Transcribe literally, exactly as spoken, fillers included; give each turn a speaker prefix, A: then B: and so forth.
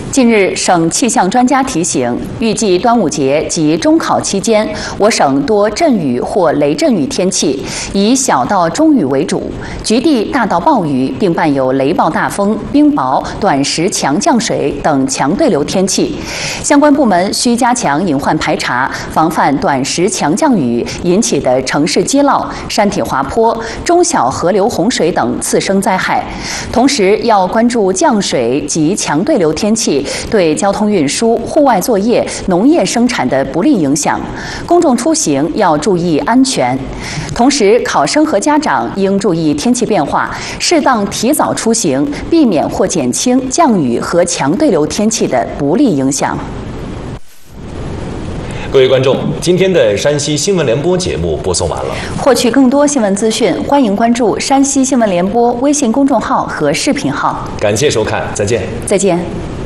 A: 近日，省气象专家提醒，预计端午节及中考期间，我省多阵雨或雷阵雨天气，以小到中雨为主，局地大到暴雨，并伴有雷暴大风、冰雹、短时强降水等强对流天气。相关部门需加强隐患排查，防范短时强降雨引起的城市积涝、山体滑坡、中小河流洪水等次生灾害。同时，要关注降水及强对流天气对交通运输、户外作业、农业生产的不利影响，公众出行要注意安全。同时，考生和家长应注意天气变化，适当提早出行，避免或减轻降雨和强对流天气的不利影响。
B: 各位观众，今天的山西新闻联播节目播送完了。
A: 获取更多新闻资讯，欢迎关注山西新闻联播微信公众号和视频号。
B: 感谢收看，再见。
A: 再见。